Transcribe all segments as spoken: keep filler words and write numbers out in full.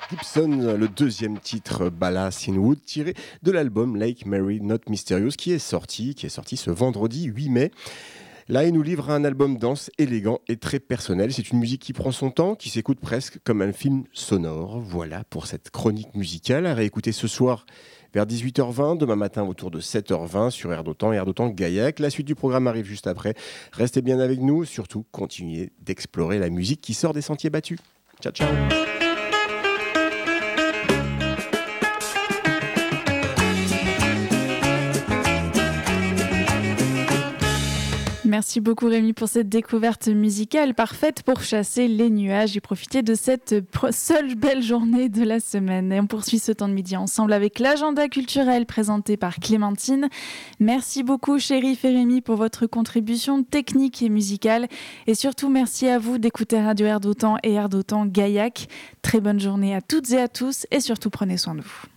Gibson, le deuxième titre Ballast in Wood, tiré de l'album Lake Mary Not Mysterious, qui est sorti, qui est sorti ce vendredi huit mai. Là, il nous livre un album dense, élégant et très personnel. C'est une musique qui prend son temps, qui s'écoute presque comme un film sonore. Voilà pour cette chronique musicale à réécouter ce soir vers dix-huit heures vingt, demain matin autour de sept heures vingt sur Air d'Otan et Air d'Otan Gaillac. La suite du programme arrive juste après. Restez bien avec nous, surtout continuez d'explorer la musique qui sort des sentiers battus. Ciao, ciao. Merci beaucoup Rémi pour cette découverte musicale parfaite pour chasser les nuages et profiter de cette seule belle journée de la semaine. Et on poursuit ce temps de midi ensemble avec l'agenda culturel présenté par Clémentine. Merci beaucoup Chérif et Rémi pour votre contribution technique et musicale. Et surtout merci à vous d'écouter Radio Air d'Otan et Air d'Otan Gaillac. Très bonne journée à toutes et à tous et surtout prenez soin de vous.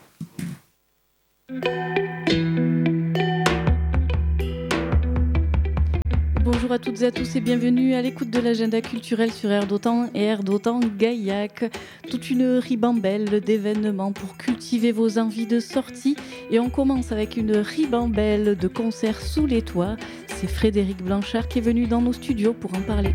Bonjour à toutes et à tous et bienvenue à l'écoute de l'agenda culturel sur Air d'Otan et Air d'Otan Gaillac. Toute une ribambelle d'événements pour cultiver vos envies de sortie. Et on commence avec une ribambelle de concerts sous les toits. C'est Frédéric Blanchard qui est venu dans nos studios pour en parler.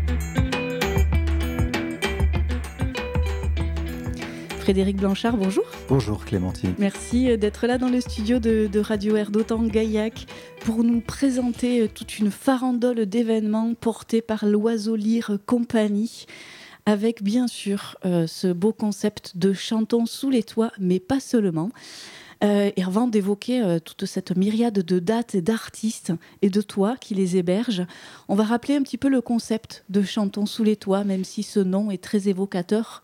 Frédéric Blanchard, bonjour. Bonjour Clémentine. Merci d'être là dans le studio de, de Radio Air d'Otan Gaillac pour nous présenter toute une farandole d'événements portés par l'Oiseau Lyre Compagnie, avec bien sûr euh, ce beau concept de chantons sous les toits, mais pas seulement. Euh, et avant d'évoquer euh, toute cette myriade de dates et d'artistes et de toits qui les hébergent, on va rappeler un petit peu le concept de chantons sous les toits, même si ce nom est très évocateur.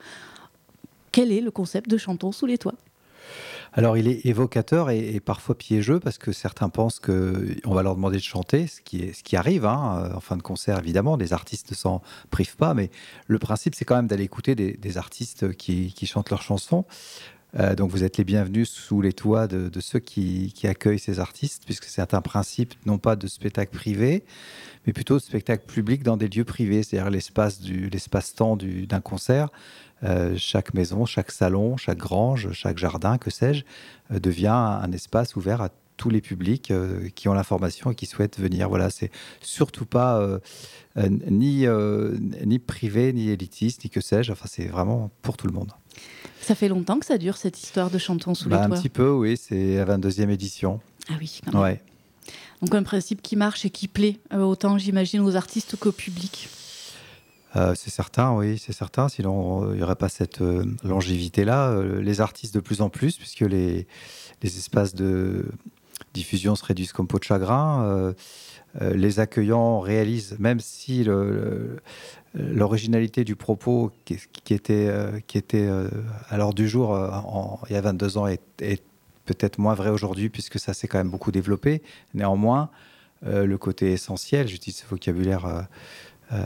Quel est le concept de chantons sous les toits ? Alors, il est évocateur et, et parfois piégeux parce que certains pensent qu'on va leur demander de chanter, ce qui, est, ce qui arrive hein, en fin de concert, évidemment. Les artistes ne s'en privent pas, mais le principe, c'est quand même d'aller écouter des, des artistes qui, qui chantent leurs chansons. Euh, donc, vous êtes les bienvenus sous les toits de, de ceux qui, qui accueillent ces artistes, puisque c'est un principe non pas de spectacle privé, mais plutôt de spectacle public dans des lieux privés, c'est-à-dire l'espace du, l'espace-temps du, d'un concert. Euh, chaque maison, chaque salon, chaque grange, chaque jardin, que sais-je, euh, devient un, un espace ouvert à tous les publics euh, qui ont l'information et qui souhaitent venir. Voilà, c'est surtout pas euh, euh, ni, euh, ni privé, ni élitiste, ni que sais-je. Enfin, c'est vraiment pour tout le monde. Ça fait longtemps que ça dure, cette histoire de chantons sous bah, les toits ? Un petit peu, oui. C'est la vingt-deuxième édition. Ah oui, quand même. Ouais. Donc un principe qui marche et qui plaît, euh, autant j'imagine aux artistes qu'au public. Euh, c'est certain, oui, c'est certain. Sinon, il n'y aurait pas cette euh, longévité-là. Euh, les artistes de plus en plus, puisque les, les espaces de diffusion se réduisent comme peau de chagrin. Euh, euh, les accueillants réalisent, même si le, le, l'originalité du propos qui, qui était, euh, qui était euh, à l'ordre du jour euh, en, il y a vingt-deux ans est, est peut-être moins vrai aujourd'hui, puisque ça s'est quand même beaucoup développé. Néanmoins, euh, le côté essentiel, j'utilise ce vocabulaire... Euh, Euh,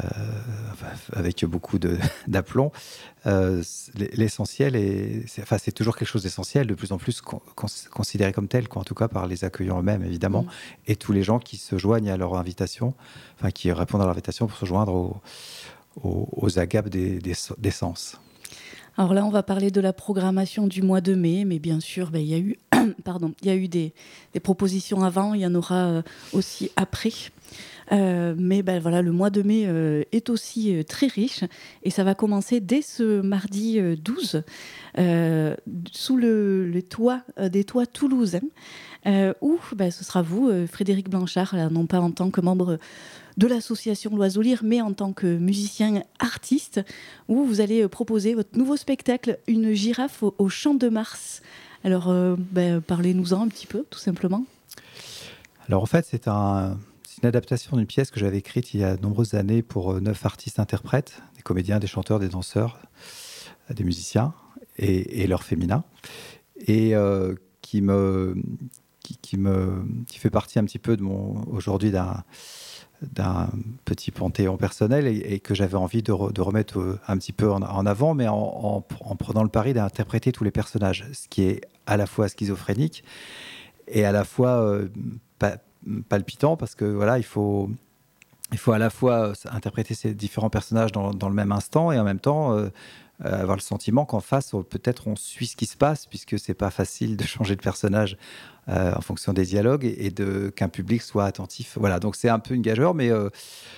avec beaucoup de, d'aplomb, euh, l'essentiel est, c'est, enfin, c'est toujours quelque chose d'essentiel, de plus en plus con, con, considéré comme tel, quoi, en tout cas par les accueillants eux-mêmes, évidemment, mmh. et tous les gens qui se joignent à leur invitation, enfin, qui répondent à leur invitation pour se joindre aux, aux, aux agapes des, des, des sens. Alors là, on va parler de la programmation du mois de mai, mais bien sûr, ben, il y a eu, pardon, il y a eu des, des propositions avant, il y en aura aussi après. Euh, mais ben, voilà, le mois de mai euh, est aussi euh, très riche et ça va commencer dès ce mardi euh, douze euh, sous le, le toit euh, des toits toulousains euh, où ben, ce sera vous, euh, Frédéric Blanchard, là, non pas en tant que membre de l'association L'Oiseau Lyre, mais en tant que musicien artiste, où vous allez proposer votre nouveau spectacle, Une girafe au, au champ de Mars. Alors, euh, ben, parlez-nous-en un petit peu, tout simplement. Alors, en fait, c'est un... C'est une adaptation d'une pièce que j'avais écrite il y a de nombreuses années pour neuf artistes-interprètes, des comédiens, des chanteurs, des danseurs, des musiciens et, et leurs féminins, et euh, qui, me, qui, qui, me, qui fait partie un petit peu de mon, aujourd'hui d'un, d'un petit panthéon personnel et, et que j'avais envie de, re, de remettre un petit peu en, en avant, mais en, en, en prenant le pari d'interpréter tous les personnages, ce qui est à la fois schizophrénique et à la fois euh, pas, palpitant parce que voilà, il faut, il faut à la fois interpréter ces différents personnages dans, dans le même instant et en même temps euh, euh, avoir le sentiment qu'en face, on, peut-être on suit ce qui se passe, puisque c'est pas facile de changer de personnage euh, en fonction des dialogues et, et de, qu'un public soit attentif. Voilà, donc c'est un peu une gageure, mais euh,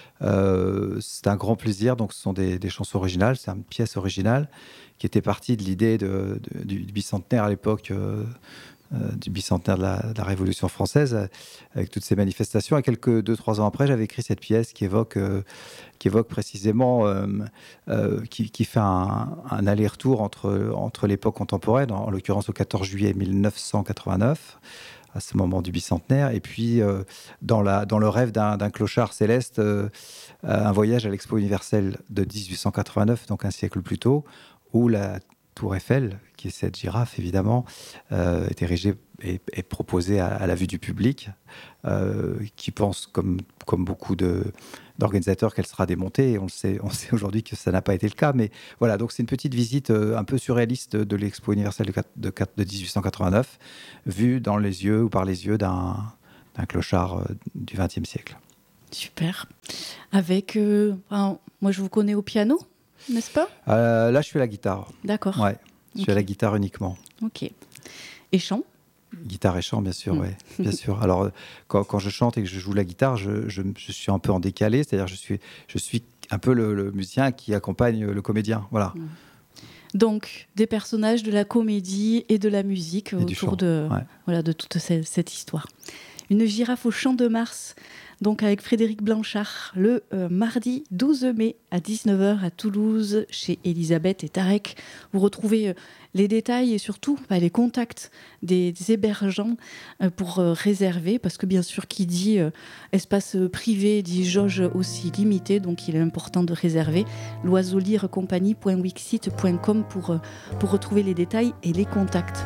euh, c'est un grand plaisir. Donc ce sont des, des chansons originales, c'est une pièce originale qui était partie de l'idée de, de, du, du bicentenaire à l'époque. Euh, Euh, du bicentenaire de la, de la Révolution française, euh, avec toutes ces manifestations. Et quelques deux, trois ans après, j'avais écrit cette pièce qui évoque, euh, qui évoque précisément, euh, euh, qui, qui fait un, un aller-retour entre, entre l'époque contemporaine, en, en l'occurrence au quatorze juillet mille neuf cent quatre-vingt-neuf, à ce moment du bicentenaire, et puis euh, dans, la, dans le rêve d'un, d'un clochard céleste, euh, un voyage à l'Expo universelle de dix-huit cent quatre-vingt-neuf, donc un siècle plus tôt, où la Tour Eiffel, qui est cette girafe évidemment, euh, est érigée et, et proposée à, à la vue du public, euh, qui pense, comme, comme beaucoup de, d'organisateurs, qu'elle sera démontée. Et on le sait, on sait aujourd'hui que ça n'a pas été le cas. Mais voilà, donc c'est une petite visite euh, un peu surréaliste de, de l'Expo universelle de, de, de dix-huit cent quatre-vingt-neuf, vue dans les yeux ou par les yeux d'un, d'un clochard euh, du vingtième siècle. Super. Avec, euh, enfin, moi je vous connais au piano, n'est-ce pas ? euh, Là, je suis à la guitare. D'accord. Ouais, je suis Ok. à la guitare uniquement. Ok. Et chant ? Guitare et chant, bien sûr, Mm. oui, bien sûr. Alors, quand, quand je chante et que je joue la guitare, je, je, je suis un peu en décalé, c'est-à-dire je suis, je suis un peu le, le musicien qui accompagne le comédien, voilà. Mm. Donc, des personnages de la comédie et de la musique Et du autour chant, de, ouais. voilà, de toute cette, cette histoire. Une girafe au Champ de Mars, donc avec Frédéric Blanchard, le euh, mardi douze mai à dix-neuf heures à Toulouse, chez Elisabeth et Tarek. Vous retrouvez euh, les détails et surtout bah, les contacts des, des hébergeants euh, pour euh, réserver, parce que bien sûr, qui dit euh, espace privé dit jauge aussi limitée, donc il est important de réserver. l'oiseau-lire-compagnie point wixsite point com pour, euh, pour retrouver les détails et les contacts.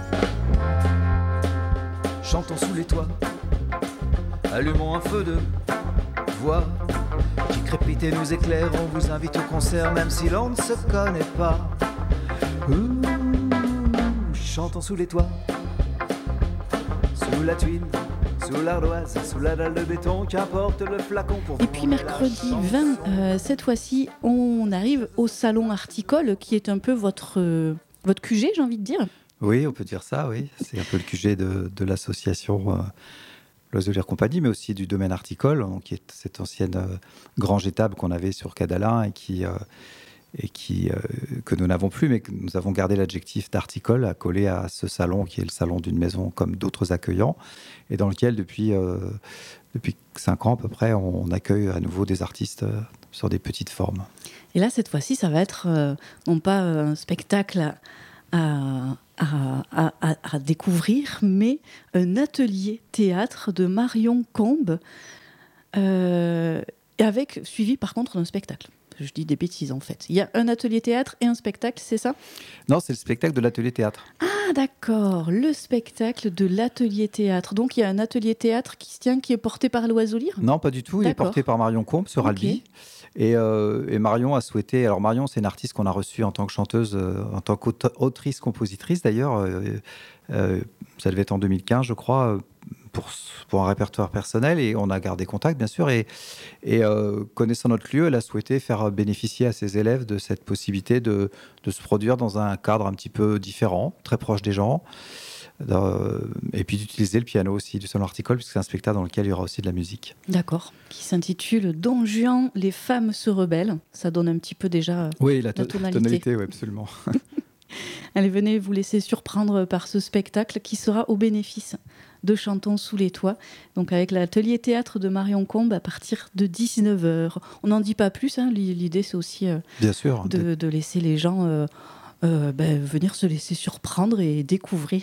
Chantons sous les toits, allumons un feu de voix qui crépite et nous éclaire. On vous invite au concert même si l'on ne se connaît pas. Ouh, chantons sous les toits, sous la tuile, sous l'ardoise, sous la dalle de béton, qu'importe le flacon pour Et puis mercredi vingt, euh, cette fois-ci, on arrive au Salon Articole, qui est un peu votre, euh, votre Q G, j'ai envie de dire. Oui, on peut dire ça, oui. C'est un peu le Q G de, de l'association euh, L'Oiseau-Lire Compagnie, mais aussi du domaine articole, donc, qui est cette ancienne euh, grange étable qu'on avait sur Cadalin et qui... Euh, et qui, euh, que nous n'avons plus, mais que nous avons gardé l'adjectif d'articole à coller à ce salon qui est le salon d'une maison comme d'autres accueillants, et dans lequel depuis, euh, depuis cinq ans à peu près, on accueille à nouveau des artistes euh, sur des petites formes. Et là, cette fois-ci, ça va être euh, non pas un spectacle à, à, à, à, à découvrir, mais un atelier théâtre de Marion Combe, euh, avec, suivi par contre d'un spectacle. Je dis des bêtises en fait. Il y a un atelier théâtre et un spectacle, c'est ça ? Non, c'est le spectacle de l'atelier théâtre. Ah d'accord, le spectacle de l'atelier théâtre. Donc il y a un atelier théâtre qui se tient, qui est porté par l'Oiseau-Lire ? Non, pas du tout. Il D'accord. est porté par Marion Combe sur Ok. Albi. Et, euh, et Marion a souhaité... Alors Marion, c'est une artiste qu'on a reçue en tant que chanteuse, euh, en tant qu'autrice-compositrice d'ailleurs. Euh, euh, ça devait être en deux mille quinze, je crois, pour, pour un répertoire personnel. Et on a gardé contact, bien sûr. Et, et euh, connaissant notre lieu, elle a souhaité faire bénéficier à ses élèves de cette possibilité de, de se produire dans un cadre un petit peu différent, très proche des gens. Euh, et puis d'utiliser le piano aussi du salon articole, puisque c'est un spectacle dans lequel il y aura aussi de la musique. D'accord, qui s'intitule Don Juan, les femmes se rebellent. Ça donne un petit peu déjà euh, Oui, la, la to- tonalité. tonalité, oui, absolument. Allez, venez vous laisser surprendre par ce spectacle qui sera au bénéfice de Chantons sous les toits, donc avec l'atelier théâtre de Marion Combe à partir de dix-neuf heures. On n'en dit pas plus, hein. L'idée c'est aussi euh, Bien sûr. de, de laisser les gens euh, euh, ben, venir se laisser surprendre et découvrir.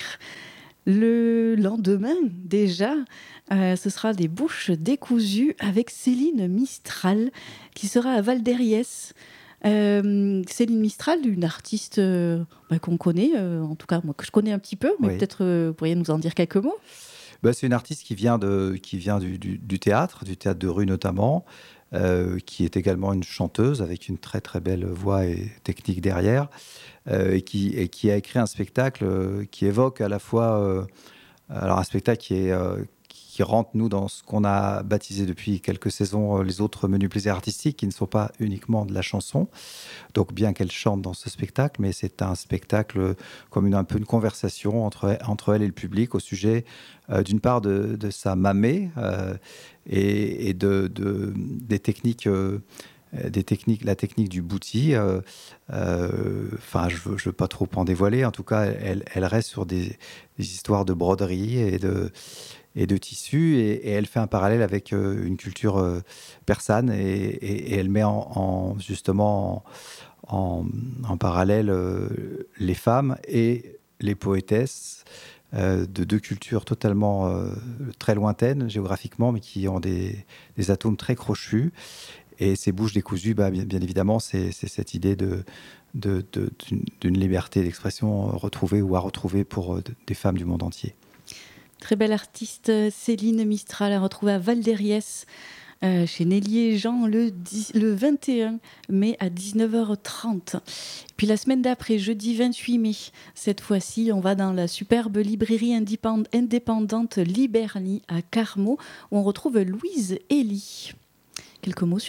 Le lendemain, déjà, euh, ce sera des bouches décousues avec Céline Mistral, qui sera à Val-d'Herriès. Euh, Céline Mistral, une artiste euh, bah, qu'on connaît, euh, en tout cas moi que je connais un petit peu, mais Oui. peut-être euh, vous pourriez nous en dire quelques mots. Bah, c'est une artiste qui vient, de, qui vient du, du, du théâtre, du théâtre de rue notamment, euh, qui est également une chanteuse avec une très très belle voix et technique derrière, euh, et, qui, et qui a écrit un spectacle euh, qui évoque à la fois, euh, alors un spectacle qui est, euh, qui qui rentre, nous, dans ce qu'on a baptisé depuis quelques saisons les autres menus plaisirs artistiques, qui ne sont pas uniquement de la chanson. Donc, bien qu'elle chante dans ce spectacle, mais c'est un spectacle comme une, un peu une conversation entre, entre elle et le public au sujet, euh, d'une part, de, de sa mamée euh, et, et de, de, des techniques... Euh, des techniques, la technique du bouti, euh, euh, enfin, je ne veux, veux pas trop en dévoiler. En tout cas, elle, elle reste sur des, des histoires de broderie et de, et de tissu, et, et elle fait un parallèle avec euh, une culture euh, persane, et, et, et elle met en, en justement en, en, en parallèle euh, les femmes et les poétesses euh, de deux cultures totalement euh, très lointaines géographiquement, mais qui ont des, des atomes très crochus. Et ces bouches décousues, bah, bien, bien évidemment, c'est, c'est cette idée de, de, de, d'une, d'une liberté d'expression retrouvée ou à retrouver pour euh, des femmes du monde entier. Très belle artiste, Céline Mistral, à retrouver à Valdériès, euh, chez Nelly et Jean, le, dix, le vingt et un mai à dix-neuf heures trente. Puis la semaine d'après, jeudi vingt-huit mai, cette fois-ci, on va dans la superbe librairie indépendante Liberli à Carmaux, où on retrouve Louise Elie. Quelques mots sur